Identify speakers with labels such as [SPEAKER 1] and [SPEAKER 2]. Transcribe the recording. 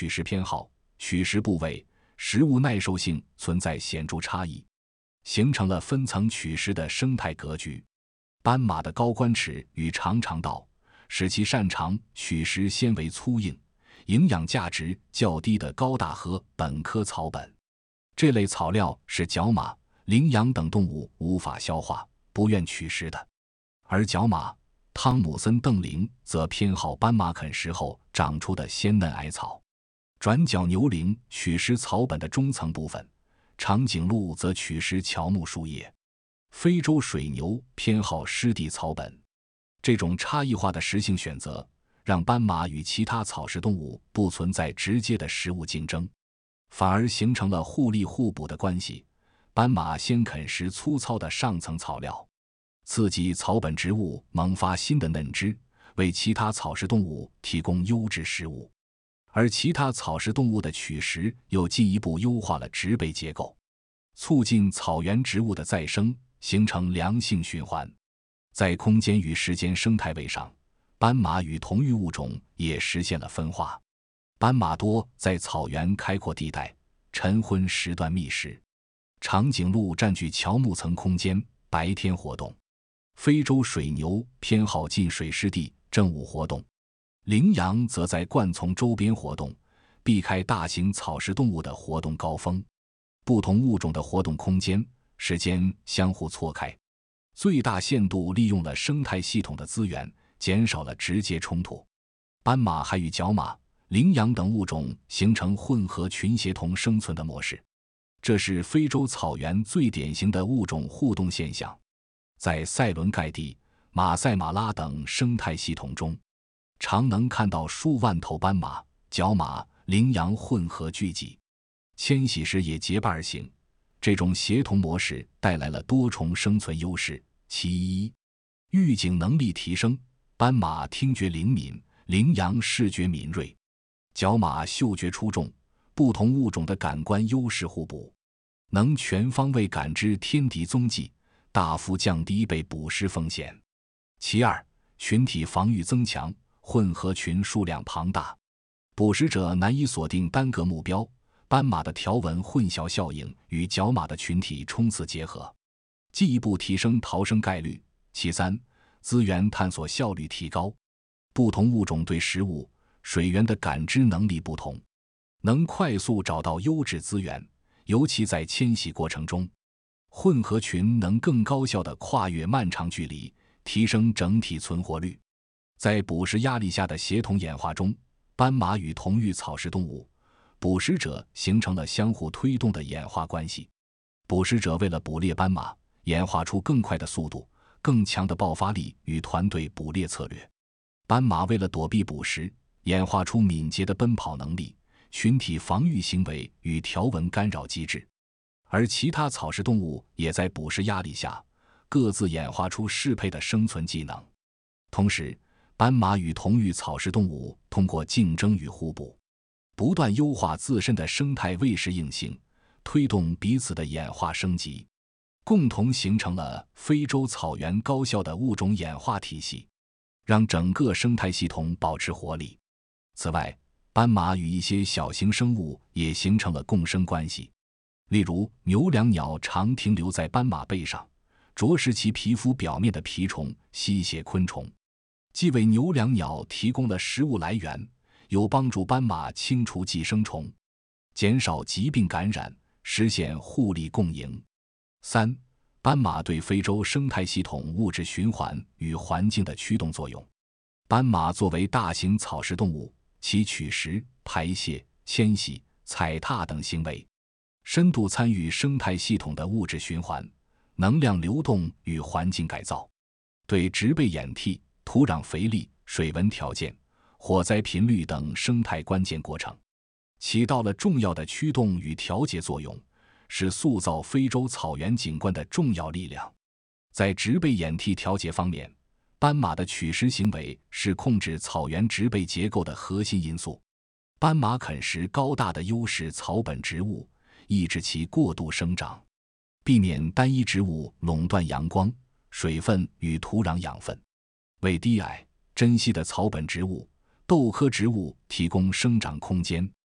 [SPEAKER 1] 取食偏好、取食部位、食物耐受性存在显著差异，形成了分层取食的生态格局。斑马的高冠齿与长肠道，使其擅长取食纤维粗硬、营养价值较低的高大和本科草本。这类草料是角马、羚羊等动物无法消化、不愿取食的，而角马、汤姆森邓羚则偏好斑马啃食后长出的鲜嫩矮草。转角牛羚取食草本的中层部分，长颈鹿则取食乔木树叶。非洲水牛偏好湿地草本。这种差异化的食性选择，让斑马与其他草食动物不存在直接的食物竞争，反而形成了互利互补的关系。斑马先啃食粗糙的上层草料，刺激草本植物萌发新的嫩枝，为其他草食动物提供优质食物，而其他草食动物的取食又进一步优化了植被结构，促进草原植物的再生，形成良性循环。在空间与时间生态位上，斑马与同域物种也实现了分化。斑马多在草原开阔地带、晨昏时段觅食，长颈鹿占据乔木层空间，白天活动。非洲水牛偏好近水湿地，正午活动。羚羊则在灌丛周边活动，避开大型草食动物的活动高峰。不同物种的活动空间、时间相互错开，最大限度利用了生态系统的资源，减少了直接冲突。斑马还与角马、羚羊等物种形成混合群协同生存的模式，这是非洲草原最典型的物种互动现象。在塞伦盖蒂、马赛马拉等生态系统中，常能看到数万头斑马、角马、羚羊混合聚集，迁徙时也结伴而行。这种协同模式带来了多重生存优势。其一，预警能力提升，斑马听觉灵敏，羚羊视觉敏锐，角马嗅觉出众，不同物种的感官优势互补，能全方位感知天敌踪迹，大幅降低被捕食风险。其二，群体防御增强，混合群数量庞大，捕食者难以锁定单个目标，斑马的条纹混淆效应与角马的群体冲刺结合，进一步提升逃生概率。其三，资源探索效率提高，不同物种对食物、水源的感知能力不同，能快速找到优质资源，尤其在迁徙过程中，混合群能更高效地跨越漫长距离，提升整体存活率。在捕食压力下的协同演化中，斑马与同域草食动物、捕食者形成了相互推动的演化关系。捕食者为了捕猎斑马，演化出更快的速度、更强的爆发力与团队捕猎策略。斑马为了躲避捕食，演化出敏捷的奔跑能力、群体防御行为与条纹干扰机制。而其他草食动物也在捕食压力下，各自演化出适配的生存技能。同时，斑马与同域草食动物通过竞争与互补，不断优化自身的生态位适应性，推动彼此的演化升级，共同形成了非洲草原高效的物种演化体系，让整个生态系统保持活力。此外，斑马与一些小型生物也形成了共生关系，例如牛椋鸟常停留在斑马背上，啄食其皮肤表面的蜱虫、吸血昆虫，既为牛椋鸟提供了食物来源，又帮助斑马清除寄生虫，减少疾病感染，实现互利共赢。三、斑马对非洲生态系统物质循环与环境的驱动作用。斑马作为大型草食动物，其取食、排泄、迁徙、踩踏等行为，深度参与生态系统的物质循环、能量流动与环境改造，对植被演替、土壤肥力、水文条件、火灾频率等生态关键过程起到了重要的驱动与调节作用，是塑造非洲草原景观的重要力量。在植被演替调节方面，斑马的取食行为是控制草原植被结构的核心因素。斑马啃食高大的优势草本植物，抑制其过度生长，避免单一植物垄断阳光、水分与土壤养分，为低矮、珍稀的草本植物、豆科植物提供生长空间，